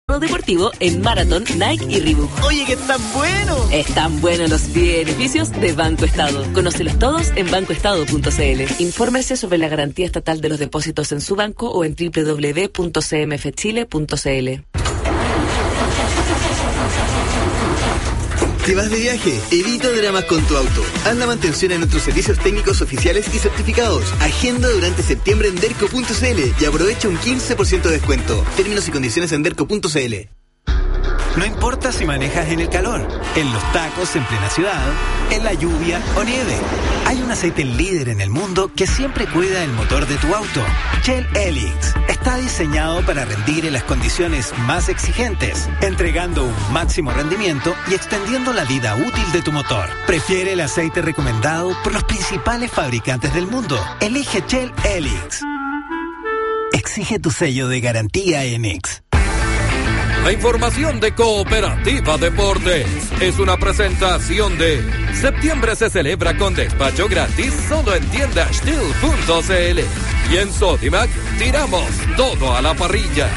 deportivo en Marathon, Nike y Reebok. Oye, que están buenos. Están buenos los beneficios de Banco Estado. Conócelos todos en bancoestado.cl. Infórmese sobre la garantía estatal de los depósitos en su banco o en www.cmfchile.cl. ¿Te vas de viaje? Evita dramas con tu auto. Haz la mantención en nuestros servicios técnicos oficiales y certificados. Agenda durante septiembre en derco.cl y aprovecha un 15% de descuento. Términos y condiciones en derco.cl. No importa si manejas en el calor, en los tacos en plena ciudad, en la lluvia o nieve. Hay un aceite líder en el mundo que siempre cuida el motor de tu auto. Shell Helix está diseñado para rendir en las condiciones más exigentes, entregando un máximo rendimiento y extendiendo la vida útil de tu motor. Prefiere el aceite recomendado por los principales fabricantes del mundo. Elige Shell Helix. Exige tu sello de garantía Enix. La información de Cooperativa Deportes es una presentación de septiembre se celebra con despacho gratis solo en tienda Stihl.cl y en Sodimac tiramos todo a la parrilla.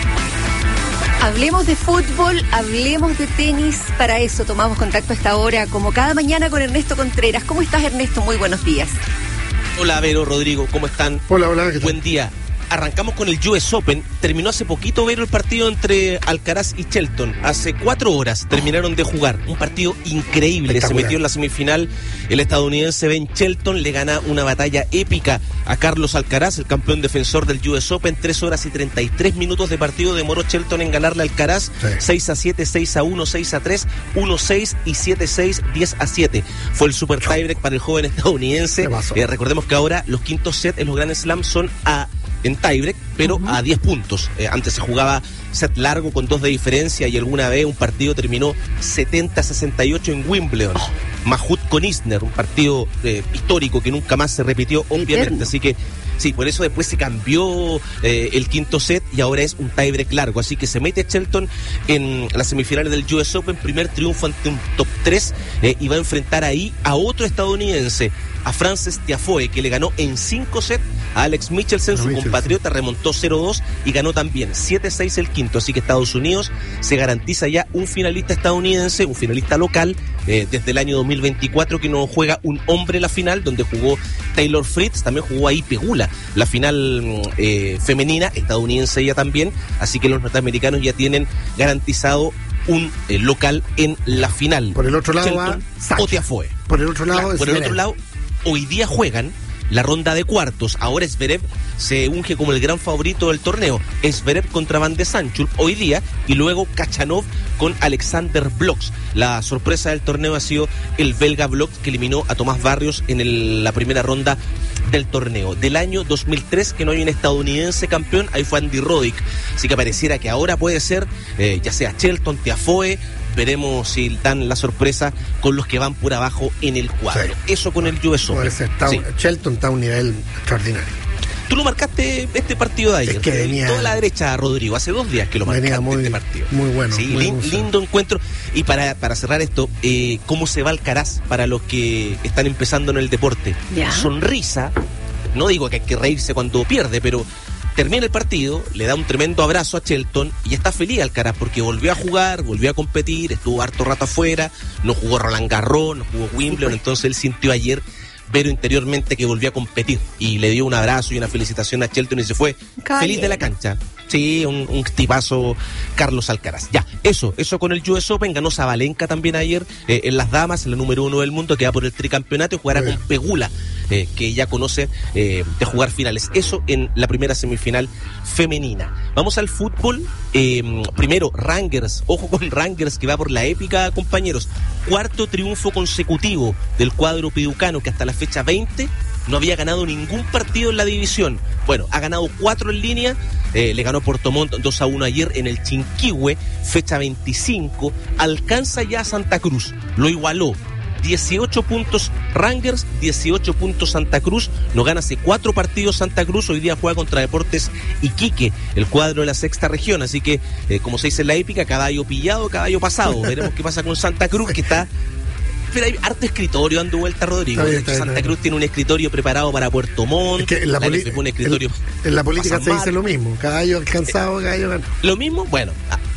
Hablemos de fútbol, hablemos de tenis. Para eso tomamos contacto a esta hora, como cada mañana, con Ernesto Contreras. ¿Cómo estás, Ernesto? Muy buenos días. Hola, Vero, Rodrigo, ¿cómo están? Hola. Buen día. Arrancamos con el US Open. Terminó hace poquito, Vero, el partido entre Alcaraz y Shelton. Hace 4 horas terminaron de jugar. Un partido increíble. Se metió en la semifinal. El estadounidense Ben Shelton le gana una batalla épica a Carlos Alcaraz, el campeón defensor del US Open. 3 horas y 33 minutos de partido demoró Shelton en ganarle a Alcaraz. 6-7, 6-1, 6-3, 1-6 y 7-6, 10-7. Fue el super tiebreak para el joven estadounidense. Recordemos que ahora los quintos sets en los Grand Slam son en tiebreak, pero a 10 puntos. Antes se jugaba set largo con 2 de diferencia y alguna vez un partido terminó 70-68 en Wimbledon. Mahut con Isner, un partido histórico que nunca más se repitió, obviamente. Así que sí, por eso después se cambió el quinto set y ahora es un tiebreak largo. Así que se mete Shelton en las semifinales del US Open, primer triunfo ante un top 3 y va a enfrentar ahí a otro estadounidense, a Frances Tiafoe, que le ganó en 5 sets a Alex Michelsen, su compatriota, remontó 0-2 y ganó también 7-6 el quinto. Así que Estados Unidos se garantiza ya un finalista estadounidense, un finalista local, desde el año 2024 que no juega un hombre la final, donde jugó Taylor Fritz, también jugó ahí Pegula, la final femenina, estadounidense ella también. Así que los norteamericanos ya tienen garantizado un local en la final. Por el otro lado va Tiafoe. Por el otro lado, hoy día juegan la ronda de cuartos. Ahora Zverev se unge como el gran favorito del torneo. Zverev contra Van de Sanchul hoy día y luego Kachanov con Alexander Bloks. La sorpresa del torneo ha sido el belga Bloks, que eliminó a Tomás Barrios en la primera ronda del torneo. Del año 2003 que no hay un estadounidense campeón, ahí fue Andy Roddick. Así que pareciera que ahora puede ser ya sea Shelton, Tiafoe. Veremos si dan la sorpresa con los que van por abajo en el cuadro. Sí. Eso con el US Open. Shelton está a un nivel extraordinario. Tú lo marcaste este partido de ayer. Es que venía toda la derecha, Rodrigo. Hace 2 días que lo marcaste este partido. Muy bueno. Sí, lindo encuentro. Y para cerrar esto, ¿cómo se va Alcaraz para los que están empezando en el deporte? ¿Ya? Sonrisa. No digo que hay que reírse cuando pierde, pero termina el partido, le da un tremendo abrazo a Shelton y está feliz Alcaraz porque volvió a jugar, volvió a competir, estuvo harto rato afuera, no jugó Roland Garros, no jugó Wimbledon, entonces él sintió ayer, pero interiormente, que volvió a competir y le dio un abrazo y una felicitación a Shelton y se fue feliz de la cancha. Sí, un tipazo Carlos Alcaraz. Ya, eso con el US Open. Ganó Sabalenka también ayer en las damas, en la número 1 del mundo, que va por el tricampeonato y jugará con Pegula, que ya conoce de jugar finales. Eso en la primera semifinal femenina. Vamos al fútbol. Primero, Rangers. Ojo con Rangers, que va por la épica, compañeros. 4º triunfo consecutivo del cuadro piducano, que hasta la fecha 20 no había ganado ningún partido en la división. Bueno, ha ganado 4 en línea. Le ganó Puerto Montt 2-1 ayer en el Chinquihue, fecha 25. Alcanza ya a Santa Cruz, lo igualó. 18 puntos Rangers, 18 puntos Santa Cruz. No gana hace 4 partidos Santa Cruz. Hoy día juega contra Deportes Iquique, el cuadro de la sexta región. Así que, como se dice en la épica, caballo pillado, caballo pasado. Veremos qué pasa con Santa Cruz, que está... Pero hay harto escritorio dando vuelta, Rodrigo. Santa Cruz tiene un escritorio preparado para Puerto Montt. Es que en la política se dice lo mismo. Caballo alcanzado, caballo ganado. Lo mismo, bueno,